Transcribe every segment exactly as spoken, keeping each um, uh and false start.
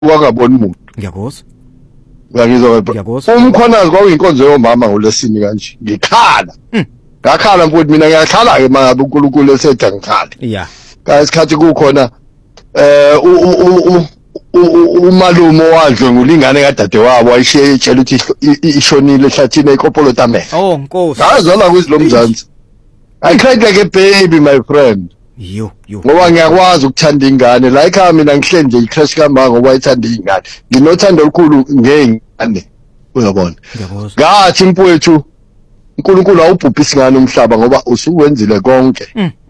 wakabona umuntu. Ngiyakuzwa. Ngiyakuzwa. Ngiyakuzwa. Umkhonyazi kwakuyinkonzo yomama ngolesini kanje. Ngikhala. Ngakhala mfowethu mina ngiyakhala ke manje uNkulunkulu esetha ngikhala. Yeah. Ka isikhathi kukhona eh umalumo wadle ngulingane kadade wabo ayishiye etshela ukuthi ishonile ehlathini eKopolotame. Oh Nkosi. Ngazona kwizilomzansi. I cried like a baby my friend. Yo yo. Ngoba ngiyakwazi ukuthanda ingane la ekhaya mina ngihle nje icrash kamba ngoba ayithanda ingane. Nginothando olukhulu ngengane. Uyabona. Ngiyakuzwa. Ngathi mfowethu uNkulunkulu awubhubhisi ngani umhlaba ngoba usuwenzile konke.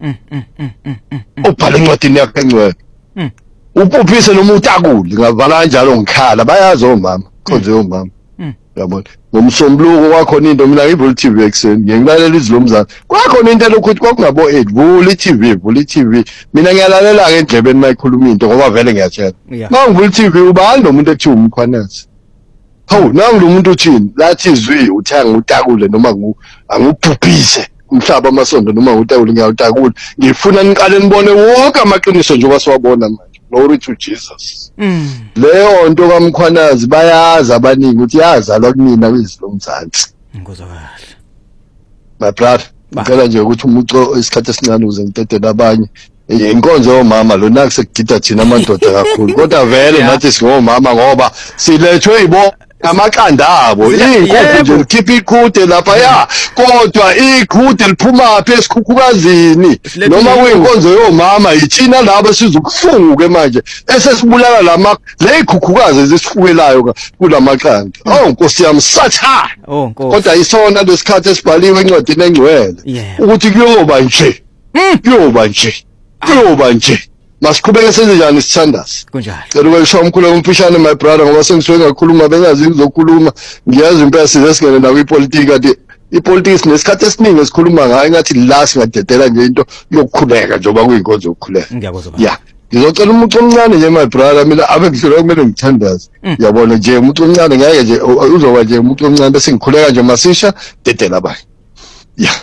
Ubhala encwadini yakhe engcwele. Ubhubhise noma utakule ngavala kanjalo ngikhala bayazi omama khonze omama. Uyabona. Ngomsombuluko kwakhona into mina ngivula i-T V ekseni ngiyalalela izilomzana. Kwakhona into lokuthi kwakungabo eight vula i-T V vula i-T V. Mina ngiyalalela ke endlebeni mayikhuluma into ngoba vele ngiyatshela. Mangivula i-T V ubani lo muntu ekuthiwa umkhwanazi. Hawu nangu lo muntu uthini lathi izwi uthanga utakule noma angubhubhise umhlaba amasondo noma utakule ngiyawutakula ngifuna niqale nibone wonke amaqiniso nje kwasiwabona manje glory to Jesus. Leyo nto kaMkhwanazi bayazi abaningi ukuthi yazalwa kunina kwizilomzansi. Ngizwa kahle. My brother ngicela nje ukuthi umuco isikhathi esincane uze ngitedele abanye inkonzo yomama lo nakusekugida thina amadoda kakhulu kodwa vele nathi singomama ngoba silethwe yibo amaqanda abo inkukhu nje ukhipha iqhude lapha ya kodwa iqhude liphuma phe esikhukhukazini noma kuyinkonzo yomama yithina labo sizokufunguke manje esesibulala lama le ikhukhukazi ezisifukelayo kulamaqanda oh Nkosi yami satha oh Nkosi kodwa isona lesikhathi esibhaliwe encwadini engcwele ukuthi kuyoba nje kuyoba nje kuyoba nje masiqhubeke senze njani sithandazi kunjalo cela ukuyisho umkhulu umfishane my brother ngoba sengisuke ngakhuluma bengazi ngizokhuluma ngiyazi impela size singene nawo ipolitiki kanti ipolitiki nesikhathi esiningi esikhuluma ngayo ngathi la singadedela nje into yokukhuleka njengoba kuyinkonzo yokukhuleka ngiyakuzwa yeah ngizocela umuntu omncane nje my brother mina abe ngihlola kumele ngithandaze yabona nje umuntu omncane ngeke nje uzoba nje umuntu omncane bese ngikhuleka nje masisha dedela abanye yeah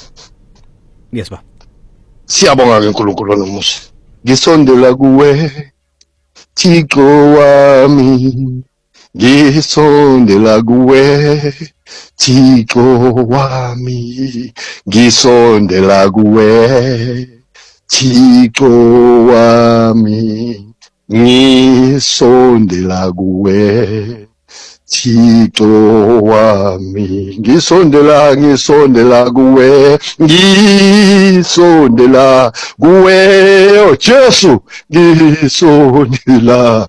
yes ba siyabonga ke uNkulunkulu nomusa ngisondela kuwe Thixo wami ngisondela kuwe Thixo wami ngisondela kuwe Thixo wami ngisondela kuwe Thixo wami ngisondela ngisondela kuwe ngisondela kuwe oh Jesu ngisondela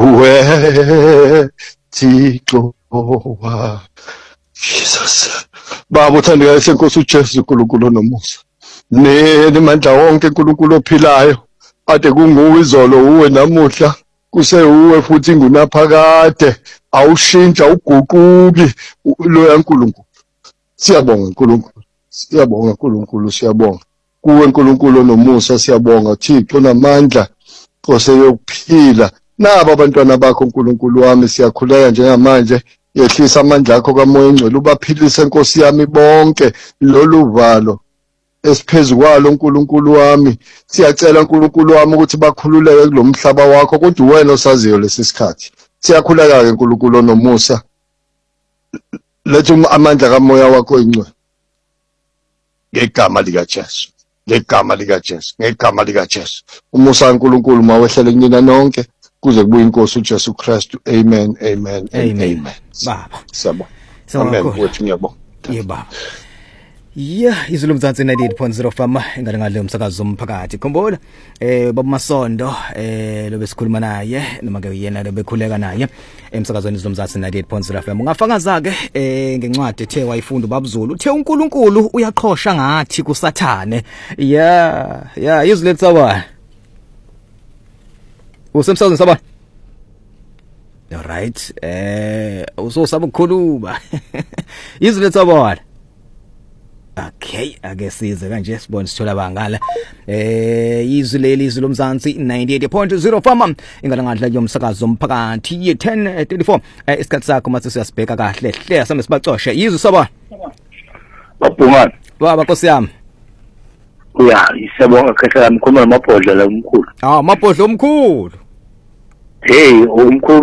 kuwe Thixo wa Jesus Baba uthandekayo senkosi uJesu uNkulunkulu nomusa nemandla wonke uNkulunkulu ophilayo ade kunguwe izolo uwe namuhla kuse uwe futhi ngunaphakade awushintsha uguquki loya uNkulunkulu siyabonga uNkulunkulu siyabonga uNkulunkulu siyabonga kuwe uNkulunkulu nomusa siyabonga Thixo namandla Nkosi yokuphila nabo abantwana bakho uNkulunkulu wami siyakhuleka njengamanje yehlisa amandla akho kaMoya oNgcwele ubaphilise Nkosi yami bonke lolu valo esiphezulu kwalo uNkulunkulu wami siyacela uNkulunkulu wami ukuthi bakhululeke kulomhlaba wakho kodwa wena osaziyo lesi sikhathi siyakhuleka ke uNkulunkulu nomusa letha amandla kaMoya wakho oNgcwele ngegama lika Jesu ngegama lika Jesu ngegama lika Jesu umusa uNkulunkulu mawehlele kunina nonke kuze kubuye inkosi uJesu Kristu amen amen amen baba siyabonga amen futhi ngiyabonga yebo baba yeah izilumzansi ninety-eight point zero fama ingane ngale umsakazo umphakathi khumbula eh baba Masondo eh lobe sikhuluma naye noma ke yena lobekhuleka naye emsakazweni izilumzansi ninety-eight point zero fama ungafakaza ke eh ngencwadi ethe wayifunda ubabuzulu uthe uNkulunkulu uyaqhosha ngathi kusathane yeah yeah izletha bani usemsakazweni sabani alright eh usosaba ukukhuluma izletha bani okay ake size kanje sibone sithola bangala eh izwi leli izwi lomzansi ninety-eight point zero fama ingane ngadla yomsakazo umphakathi ye ten thirty-four eh isikhathi sakho mase siyasibheka kahle hle sami sibacoshe izwi sabona babhungana baba Nkosi yami ya isabonga khehla mkhulu namabhodlela omkhulu ah mabhodlela omkhulu hey umkhulu